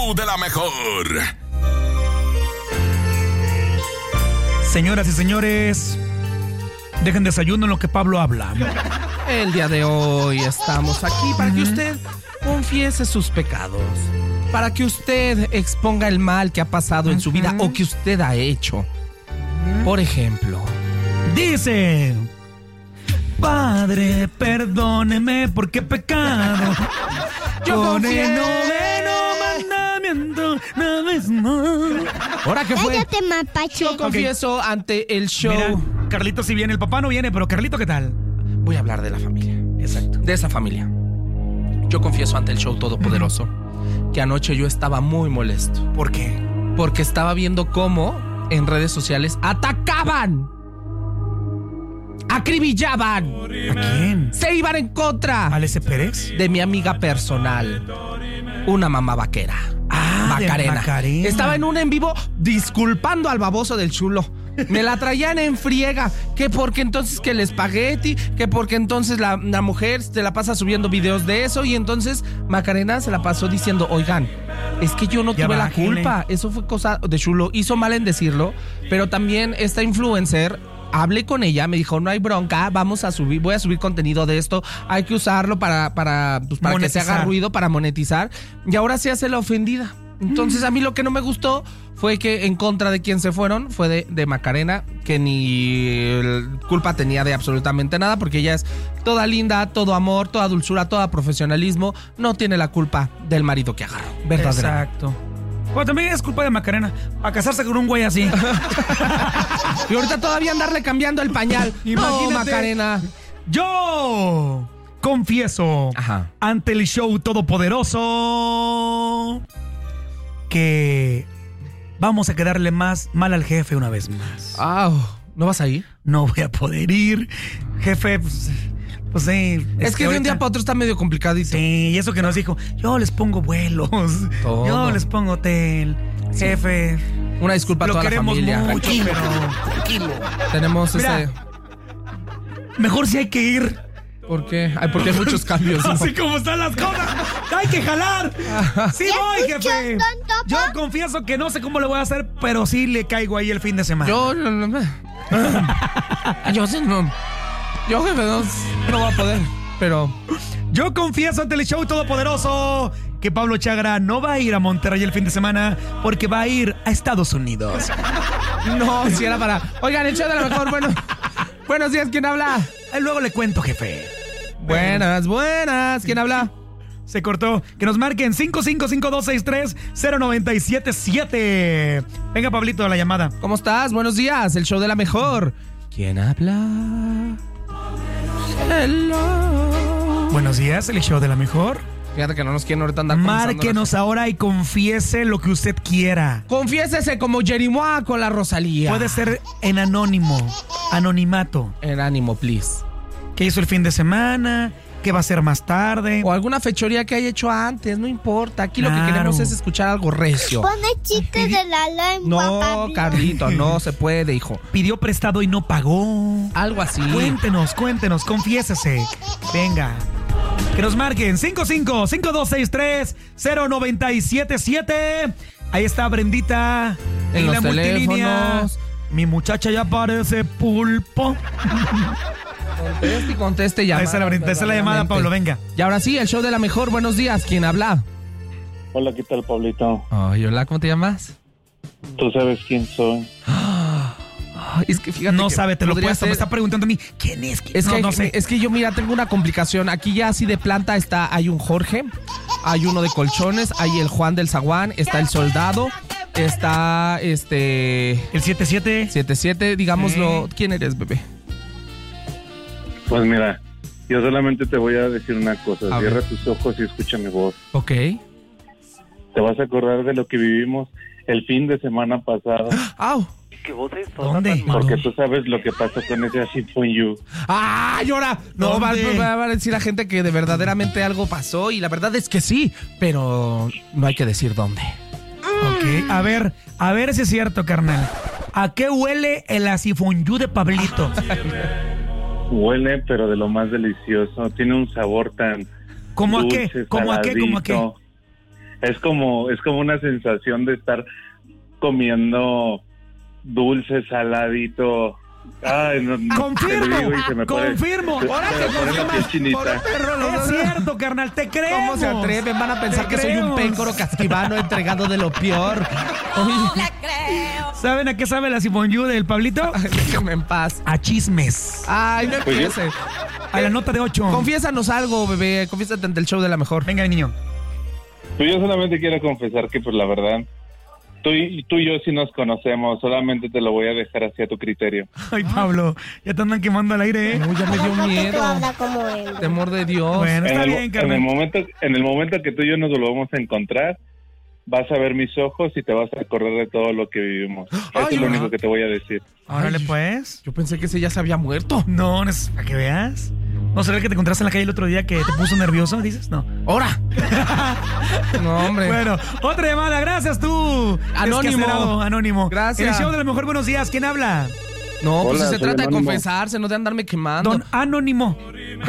show de la mejor. Señoras y señores, dejen desayuno en lo que Pablo habla. El día de hoy estamos aquí para que usted confiese sus pecados, para que usted exponga el mal que ha pasado en su vida o que usted ha hecho. Por ejemplo, dice: Padre, perdóneme porque he pecado. Yo con confié. el noveno mandamiento una vez más. ¿ahora qué fue? Cállate, mapache. Yo confieso ante el show. Mira, Carlito sí viene, el papá no viene, pero Carlito, ¿qué tal? Voy a hablar de la familia. Exacto. De esa familia. Yo confieso ante el show todopoderoso que anoche yo estaba muy molesto. ¿Por qué? Porque estaba viendo cómo en redes sociales atacaban, acribillaban, ¿A quién? se iban en contra ¿A Alece Pérez? de mi amiga personal, una mamá vaquera. De Macarena. Estaba en un en vivo disculpando al baboso del chulo. Me la traían en friega, que porque entonces que el espagueti, que porque entonces la mujer se la pasa subiendo videos de eso, y entonces Macarena se la pasó diciendo: oigan, es que yo no Ya tuve la bájenle. culpa, eso fue cosa de chulo, hizo mal en decirlo, pero también esta influencer, hablé con ella, me dijo: no hay bronca, voy a subir contenido de esto, hay que usarlo para que se haga ruido, para monetizar, y ahora se hace la ofendida. Entonces a mí lo que no me gustó fue que en contra de quien se fueron fue de Macarena, que ni culpa tenía de absolutamente nada, porque ella es toda linda, todo amor, toda dulzura, toda profesionalismo, no tiene la culpa del marido que agarró, verdaderamente. Exacto. Pues también es culpa de Macarena, a casarse con un güey así. Y ahorita todavía andarle cambiando el pañal. No, Imagínate. Macarena. Yo confieso ante el show todopoderoso que vamos a quedarle más mal al jefe una vez más. ¿No vas a ir? No voy a poder ir. Jefe, pues sí. Es que de un día para otro está medio complicadito. Sí, y eso que nos dijo: yo les pongo vuelos, Todo. yo les pongo hotel. Sí. Jefe, una disculpa a toda la familia. Lo queremos mucho, pero Tranquilo. Tenemos ese... Mejor si hay que ir. ¿Por qué? Porque hay muchos cambios, ¿no? Así como están las cosas, hay que jalar. Sí voy, jefe. Yo confieso que no sé cómo le voy a hacer, pero sí le caigo ahí el fin de semana. Yo sí no. Yo, jefe, no voy a poder, pero... Yo confieso ante el show todopoderoso que Pablo Chagra no va a ir a Monterrey el fin de semana porque va a ir a Estados Unidos. No, si era para... Oigan, el show de la mejor, buenos días, ¿quién habla? Luego le cuento, jefe. Buenas, ¿quién habla? Se cortó. Que nos marquen 5552630977. Venga, Pablito, a la llamada. ¿Cómo estás? Buenos días, el show de la mejor. ¿Quién habla? Hello. Buenos días, el show de la mejor. Fíjate que no nos quieren ahorita andar Márquenos ahora y confiese lo que usted quiera. Confiésese como Jerimois con la Rosalía. Puede ser en anonimato. En ánimo, please. ¿Qué hizo el fin de semana? ¿Qué va a hacer más tarde? O alguna fechoría que haya hecho antes, no importa. Aquí lo que queremos es escuchar algo recio. Pone chistes de la lengua, No, Pablo. Carlito, no se puede, hijo. Pidió prestado y no pagó. Algo así. Cuéntenos, confiésese. Venga. Que nos marquen 5552630977. Ahí está Brendita En la los multilínea. teléfonos. Mi muchacha ya parece pulpo. Conteste ya. Esa es la llamada, Pablo, venga. Y ahora sí, el show de la mejor. Buenos días, ¿quién habla? Hola, ¿qué tal, Pablito? Ay, hola, ¿cómo te llamas? ¿Tú sabes quién soy? Es que fíjate No que sabe, te lo podría puesto. Me ser- está preguntando a mí, ¿quién es? Es que, no sé. es que yo, mira, tengo una complicación. Aquí ya así de planta hay un Jorge, hay uno de colchones, hay el Juan del Zaguán, está el soldado, está El 77. 77, digámoslo. ¿Quién eres, bebé? Pues mira, yo solamente te voy a decir una cosa. A Cierra ver. tus ojos y escucha mi voz. Ok. Te vas a acordar de lo que vivimos el fin de semana pasado. ¡Au! ¿Dónde? Porque tú sabes lo que pasó con ese Shit For You. ¡Ay, ahora! No, va ¿Dónde? a decir la gente que de verdaderamente algo pasó, y la verdad es que sí, pero no hay que decir dónde. Ok, a ver si es cierto, carnal. ¿A qué huele el asifonyú de Pablito? Huele, pero de lo más delicioso. Tiene un sabor tan ¿Cómo a dulce, qué? ¿Cómo a qué? ¿Cómo a qué? saladito. Es como una sensación de estar comiendo dulce, saladito. Ay, no, confirmo. Ahora que confirmas, es cierto, carnal, te creo. ¿Cómo se atreven? Van a pensar que soy un péncoro casquivano entregado de lo peor. ¿Saben a qué sabe la Simonyu del Pablito? Déjenme en paz. A chismes. Ay, no empieces. A la nota de 8. Confiésanos algo, bebé. Confiésate ante el show de la mejor. Venga, niño. Pues yo solamente quiero confesar que, pues la verdad, tú y yo sí nos conocemos, solamente te lo voy a dejar hacia tu criterio. Ay, Pablo, ya te andan quemando al aire, ¿eh? Uy, ya me dio miedo. Temor de Dios. Bueno, está bien, en carnal. el momento que tú y yo nos volvamos a encontrar, vas a ver mis ojos y te vas a acordar de todo lo que vivimos. Eso es lo único que te voy a decir. Órale, pues. Yo pensé que ese ya se había muerto. No, es para que veas. ¿No será el que te encontraste en la calle el otro día que te puso nervioso, dices? No. ¡Hora! No, hombre. Bueno, otra llamada. Gracias, tú. Anónimo. Gracias. El show de la mejor, buenos días. ¿Quién habla? No, pues Hola, si se trata de Anónimo. confesarse, no de andarme quemando. Don Anónimo.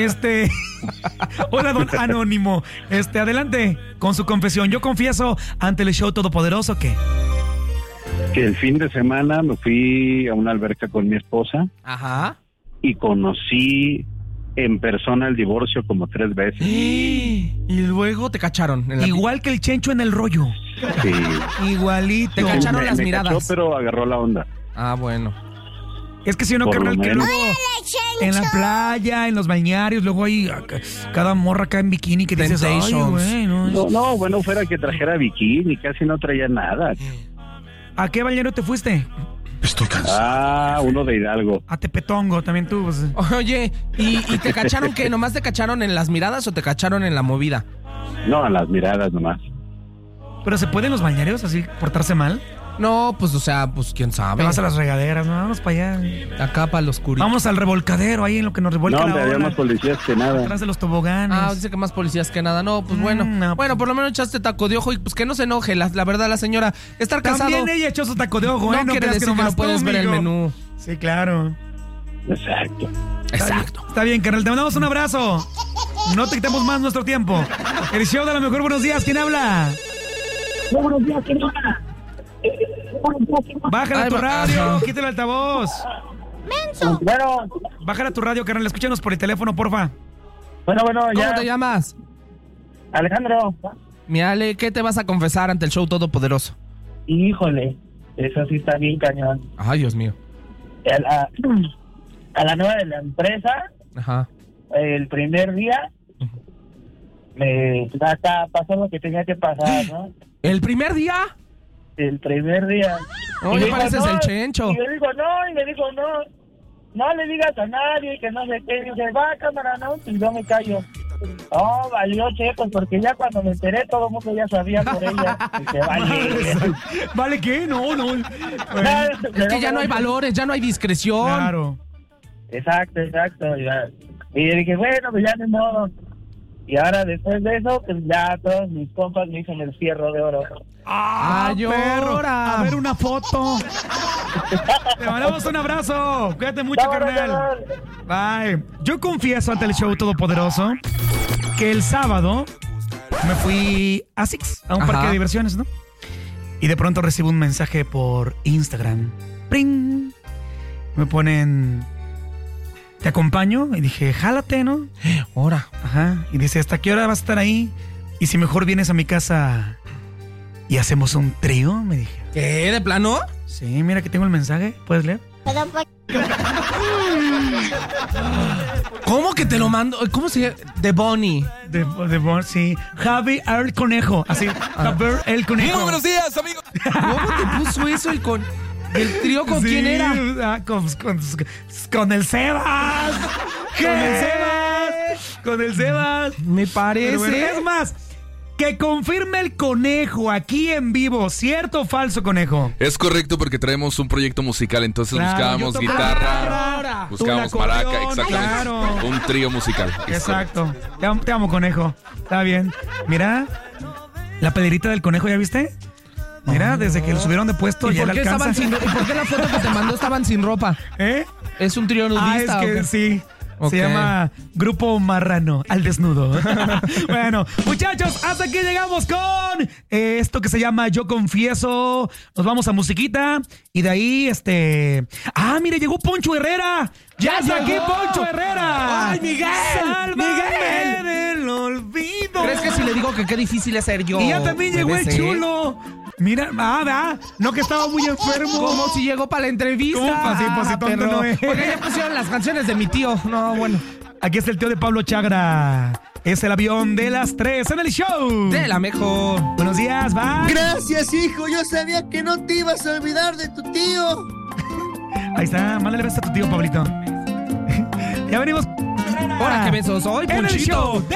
Hola, don Anónimo. Adelante con su confesión. Yo confieso ante el show todopoderoso que el fin de semana me fui a una alberca con mi esposa Ajá. y conocí en persona el divorcio como 3 veces. Y luego te cacharon. igual que el Chencho en el rollo. Sí. Igualito. Te cacharon las me miradas. cachó, pero agarró la onda. Ah, bueno. Es que si uno, Por lo carnal, que menos. luego en la playa, en los balnearios, luego hay cada morra acá en bikini que dices, ay, Temptations. güey, no. No, bueno, fuera que trajera bikini, casi no traía nada. ¿A qué balneario te fuiste? Uno de Hidalgo. A Tepetongo, también tú. Pues. Oye, ¿y te cacharon qué? ¿Nomás te cacharon en las miradas o te cacharon en la movida? No, a las miradas nomás. ¿Pero se puede en los balnearios así portarse mal? No, pues, o sea, pues, quién Te sabe. vas a las regaderas, no, vamos para allá. Acá para los oscurito. Vamos al revolcadero, ahí en lo que nos revuelca No, la hombre, había ola. más policías que nada. Atrás de los toboganes. Dice que más policías que nada. No, pues bueno. no. Bueno, por lo menos echaste taco de ojo y pues que no se enoje. La verdad, la señora, estar casado También ella echó su taco de ojo, no ¿eh? quiere creas decir que no nomás puedes tú, ver el mijo. menú. Sí, claro. Exacto. Exacto. Está bien, carnal, te mandamos un abrazo. No te quitemos más nuestro tiempo. El show de la mejor, buenos días, ¿quién habla? Buenos días, ¿quién habla? Bájala tu radio, ajá. quítale el altavoz. Bueno, Bájala tu radio, carnal, escúchanos por el teléfono, porfa. bueno, ¿Cómo ya. te llamas? Alejandro. Mi Ale, ¿qué te vas a confesar ante el show todopoderoso? Híjole, eso sí está bien cañón. Ay, Dios mío. A la nueva de la empresa, Ajá. el primer día, pasó lo que tenía que pasar, ¿no? ¿El primer día? El primer día. Oye, Y digo, pareces no, el Chencho. Y le digo, no le digas a nadie, que no sé qué. Y dice, va, cámara, no, y yo me callo. No, valió checos, porque ya cuando me enteré, todo el mundo ya sabía por ella. Dice, vale. ¿Vale qué? No. Es que ya no hay valores, ya no hay discreción. Claro. Exacto. Y dije, bueno, pues ya ni modo. Y ahora, después de eso, pues ya todos mis compas me dicen el fierro de oro. Ay, perro. ahora. A ver una foto. Te mandamos un abrazo. Cuídate mucho, carnal. Bye. Yo confieso ante el show todopoderoso que el sábado me fui a Six, a un Ajá. parque de diversiones, ¿no? Y de pronto recibo un mensaje por Instagram. ¡Pring! Me ponen, ¿te acompaño? Y dije, jálate, ¿no? Ahora. Ajá. Y dice, ¿hasta qué hora vas a estar ahí? Y si mejor vienes a mi casa y hacemos un trío, me dije. ¿Qué? ¿De plano? Sí, mira que tengo el mensaje. ¿Puedes leer? ¿Cómo que te lo mando? ¿Cómo se llama? De Bonnie. Sí. Javi el Conejo. Así. Javi el Conejo. Muy buenos días, amigos. ¿Cómo te puso eso el trío con Sí, quién era? Con el Sebas. Con el Sebas. Me Pero parece. bueno, es más, que confirme el Conejo aquí en vivo. ¿Cierto o falso, Conejo? Es correcto porque traemos un proyecto musical, entonces Claro, buscábamos yo toco guitarra, guitarra, buscábamos tú el maraca, acordeón, exactamente. claro. Un trío musical. es Exacto. Te amo, Conejo. Está bien. Mira, la pederita del Conejo, ¿ya viste? Mira, desde que lo subieron de puesto ¿Y ya por le qué alcanza. ¿Y por qué la foto que te mandó estaban sin ropa? ¿Eh? ¿Es un trío Ah, es nudista o que qué? sí. Ok. Se llama Grupo Marrano al Desnudo. Bueno, muchachos, hasta aquí llegamos con esto que se llama Yo Confieso. Nos vamos a musiquita y de ahí, mire, llegó Poncho Herrera. ¡Ya está aquí Poncho Herrera! ¡Ay, Miguel! ¡Sálvame del olvido! ¿Crees que si le digo que qué difícil es ser yo? Y ya también llegó el BBC? chulo. Mira, no que estaba muy enfermo. Como si llegó para la entrevista. ¿Cómo? Pues sí, tonto no es. Porque ya pusieron las canciones de mi tío. No, bueno. Aquí está el tío de Pablo Chagra. Es el avión de las 3 en el show. De la mejor. Buenos días, bye. Gracias, hijo. Yo sabía que no te ibas a olvidar de tu tío. Ahí está, mándale besos a tu tío, Pablito. Ya venimos. Ahora que besos hoy, En el Ponchito. show de